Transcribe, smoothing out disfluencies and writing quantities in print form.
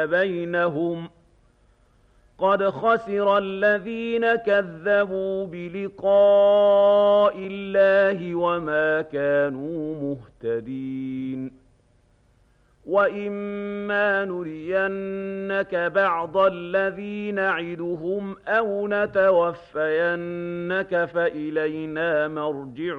بينهم قد خسر الذين كذبوا بلقاء الله وما كانوا مهتدين وإما نرينك بعض الذي نعدهم أو نتوفينك فإلينا مرجعهم